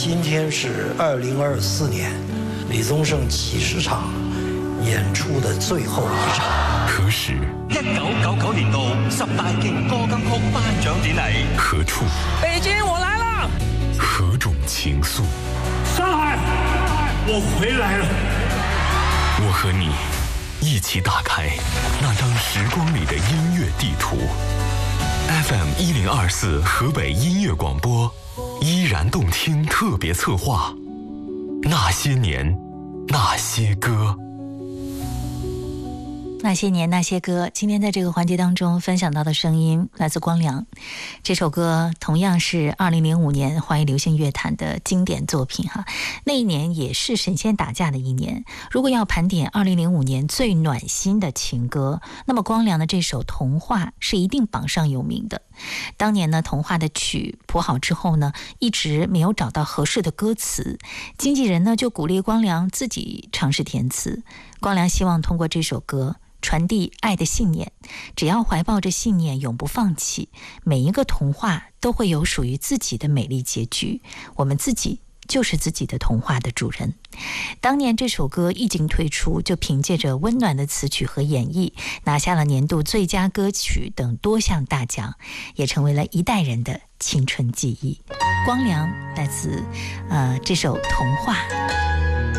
今天是2024年李宗盛70场演出的最后一场。 何时 ？1999年度10大勁歌金曲頒獎典禮。 何處？ 北京，我來了。 何種情愫？ 上海，我回來了。 我和你一起打開那張時光裡的音樂地圖。FM1024河北音樂廣播，依然動聽特別策劃，那些年，那些歌。 那些年那些歌，今天在这个环节当中分享到的声音来自光良。这首歌同样是2005年华语流行乐坛的经典作品哈。那一年也是神仙打架的一年。如果要盘点2005年最暖心的情歌，那么光良的这首《童话》是一定榜上有名的。当年呢，《童话》的曲谱好之后呢，一直没有找到合适的歌词，经纪人呢就鼓励光良自己尝试填词。光良希望通过这首歌传递爱的信念，只要怀抱着信念，永不放弃，每一个童话都会有属于自己的美丽结局，我们自己就是自己的童话的主人。当年这首歌一经推出，就凭借着温暖的词曲和演绎，拿下了年度最佳歌曲等多项大奖，也成为了一代人的青春记忆。光良来自这首《童话》。